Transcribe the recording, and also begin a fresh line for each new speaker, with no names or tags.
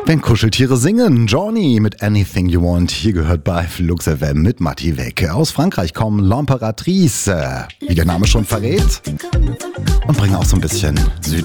Wenn Kuscheltiere singen, Johnny mit Anything You Want. Hier gehört bei Flux FM mit Matti weg. Aus Frankreich kommen L'Impératrice, wie der Name schon verrät, und bringen auch so ein bisschen